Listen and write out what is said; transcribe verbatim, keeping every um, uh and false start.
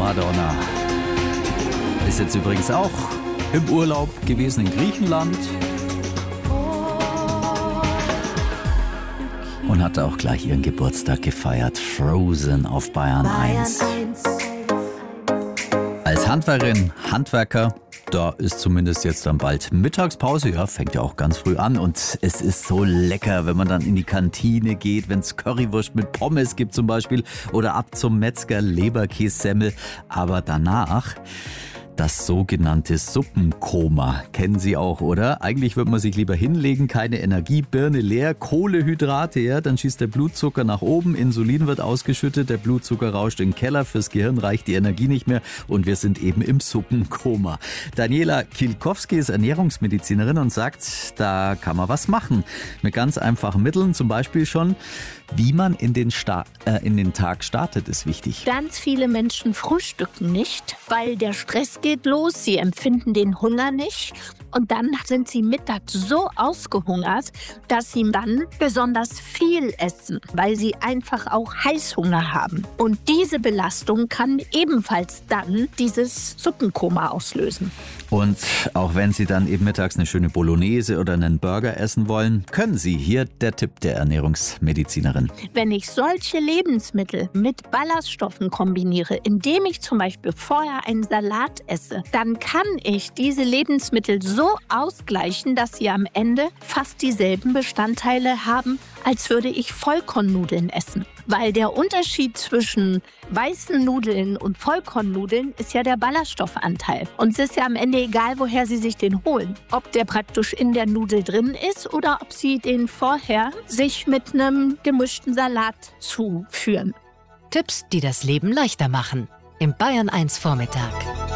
Madonna. Ist jetzt übrigens auch im Urlaub gewesen in Griechenland. Und hat auch gleich ihren Geburtstag gefeiert. Frozen auf Bayern eins. Als Handwerkerin, Handwerker, da ist zumindest jetzt dann bald Mittagspause. Ja, fängt ja auch ganz früh an. Und es ist so lecker, wenn man dann in die Kantine geht, wenn es Currywurst mit Pommes gibt zum Beispiel. Oder ab zum Metzger Leberkässemmel. Aber danach das sogenannte Suppenkoma. Kennen Sie auch, oder? Eigentlich würde man sich lieber hinlegen, keine Energie, Birne leer, Kohlehydrate, ja, dann schießt der Blutzucker nach oben, Insulin wird ausgeschüttet, der Blutzucker rauscht in den Keller, fürs Gehirn reicht die Energie nicht mehr und wir sind eben im Suppenkoma. Daniela Kielkowski ist Ernährungsmedizinerin und sagt, da kann man was machen. Mit ganz einfachen Mitteln, zum Beispiel schon, wie man in den, Sta- äh, in den Tag startet, ist wichtig. Ganz viele Menschen frühstücken nicht, weil der Stress geht los, sie empfinden den Hunger nicht und dann sind sie mittags so ausgehungert, dass sie dann besonders viel essen, weil sie einfach auch Heißhunger haben. Und diese Belastung kann ebenfalls dann dieses Suppenkoma auslösen. Und auch wenn Sie dann eben mittags eine schöne Bolognese oder einen Burger essen wollen, können Sie. Hier der Tipp der Ernährungsmedizinerin. Wenn ich solche Lebensmittel mit Ballaststoffen kombiniere, indem ich zum Beispiel vorher einen Salat esse, dann kann ich diese Lebensmittel so ausgleichen, dass sie am Ende fast dieselben Bestandteile haben, als würde ich Vollkornnudeln essen. Weil der Unterschied zwischen weißen Nudeln und Vollkornnudeln ist ja der Ballaststoffanteil. Und es ist ja am Ende egal, woher Sie sich den holen. Ob der praktisch in der Nudel drin ist oder ob Sie den vorher sich mit einem gemischten Salat zuführen. Tipps, die das Leben leichter machen. Im Bayern eins Vormittag.